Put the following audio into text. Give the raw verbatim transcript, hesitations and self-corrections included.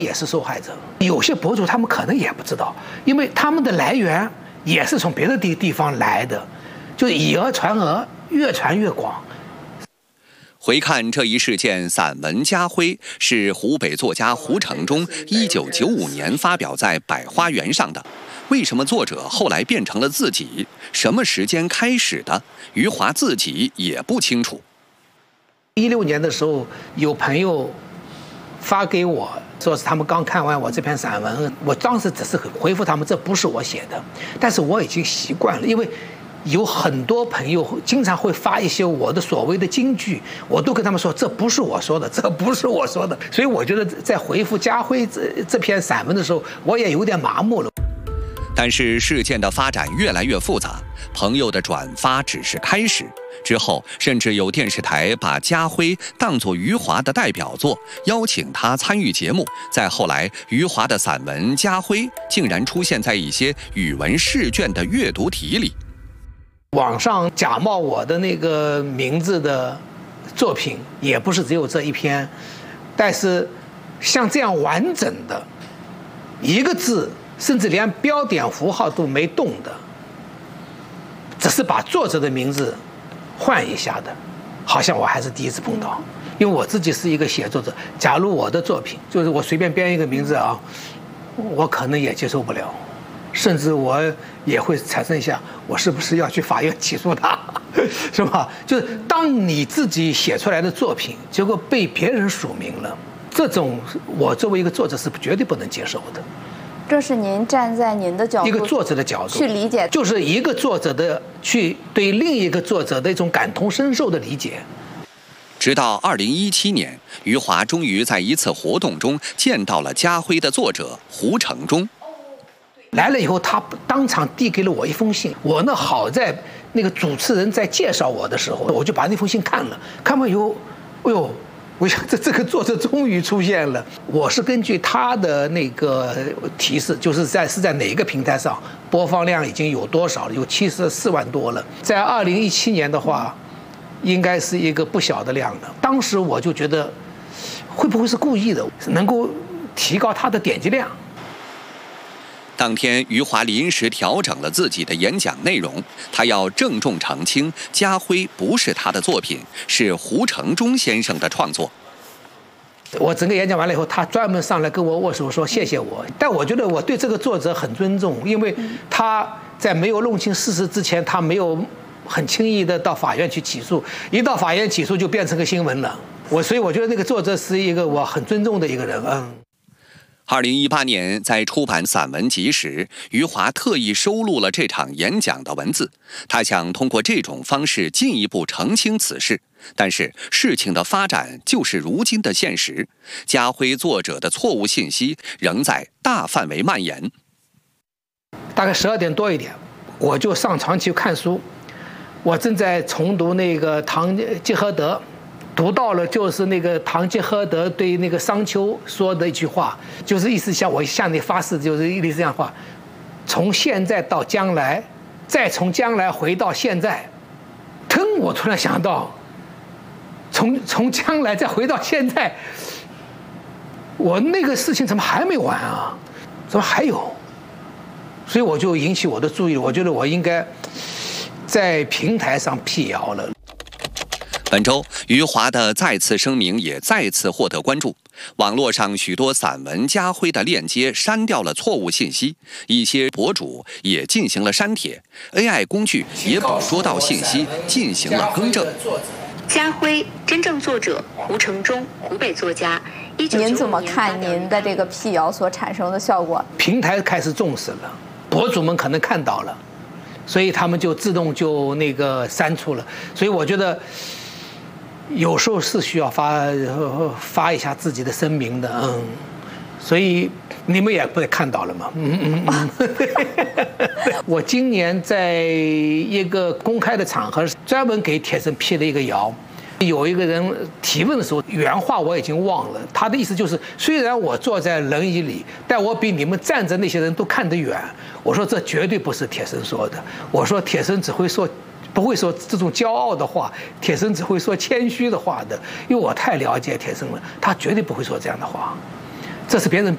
也是受害者。有些博主他们可能也不知道，因为他们的来源也是从别的地地方来的，就以讹传讹，越传越广。 回看这一事件，散文《家徽》是湖北作家胡承忠一九九五年发表在《百花园》上的。为什么作者后来变成了自己？什么时间开始的？余华自己也不清楚。 一六年的时候，有朋友发给我，说是他们刚看完我这篇散文，我当时只是回复他们，这不是我写的，但是我已经习惯了，因为有很多朋友经常会发一些我的所谓的金句，我都跟他们说这不是我说的，这不是我说的。所以我觉得在回复家辉这这篇散文的时候，我也有点麻木了。 但是事件的发展越来越复杂，朋友的转发只是开始，之后甚至有电视台把家辉当作余华的代表作，邀请他参与节目。再后来，余华的散文《家辉》竟然出现在一些语文试卷的阅读题里。 网上假冒我的那个名字的作品也不是只有这一篇，但是像这样完整的一个字，甚至连标点符号都没动的，只是把作者的名字换一下的，好像我还是第一次碰到。因为我自己是一个写作者，假如我的作品就是我随便编一个名字啊，我可能也接受不了，甚至我也会产生一下，我是不是要去法院起诉他，是吧？就是当你自己写出来的作品，结果被别人署名了，这种我作为一个作者是绝对不能接受的。 这是您站在您的角度， 一个作者的角度去理解， 就是一个作者的去对另一个作者的一种感同身受的理解。 直到二零一七年，余华终于在一次活动中见到了家辉的作者胡承忠。 来了以后，他当场递给了我一封信。我呢，好在那个主持人在介绍我的时候，我就把那封信看了。看完以后，哎呦，我想这这个作者终于出现了。我是根据他的那个提示，就是在是在哪一个平台上播放量已经有多少了，有七十四万多了。在二零一七年的话，应该是一个不小的量了。当时我就觉得，会不会是故意的，能够提高他的点击量？ 当天，余华临时调整了自己的演讲内容，他要郑重澄清，家辉不是他的作品，是胡承忠先生的创作。 我整个演讲完了以后，他专门上来跟我握手说谢谢我。但我觉得我对这个作者很尊重，因为他在没有弄清事实之前，他没有很轻易的到法院去起诉，一到法院起诉就变成个新闻了。我所以我觉得那个作者是一个我很尊重的一个人。嗯。 二零一八年，在出版散文集时，余华特意收录了这场演讲的文字，他想通过这种方式进一步澄清此事。但是事情的发展就是如今的现实，家辉作者的错误信息仍在大范围蔓延。 大概十二点多一点，我就上床去看书，我正在重读那个堂吉诃德。读到了就是那个堂吉诃德对那个商丘说的一句话，就是意思像我向你发誓，就是类似这样话：从现在到将来，再从将来回到现在。腾，我突然想到，从从将来再回到现在，我那个事情怎么还没完啊？怎么还有？所以我就引起我的注意，我觉得我应该在平台上辟谣了。 本周，余华的再次声明也再次获得关注。网络上许多散文家辉的链接删掉了错误信息，一些博主也进行了删帖 ，A I 工具也捕捉到信息进行了更正。 家辉真正作者胡承忠，湖北作家。 您怎么看您的这个辟谣所产生的效果？ 平台开始重视了，博主们可能看到了，所以他们就自动就那个删除了。所以我觉得。有时候是需要发发一下自己的声明的，嗯，所以你们也不是看到了吗？嗯嗯嗯。我今年在一个公开的场合，专门给铁生辟了一个谣。有一个人提问的时候，原话我已经忘了，他的意思就是，虽然我坐在轮椅里，但我比你们站着那些人都看得远。我说这绝对不是铁生说的，我说铁生只会说。不会说这种骄傲的话，铁生只会说谦虚的话的，因为我太了解铁生了，他绝对不会说这样的话，这是别人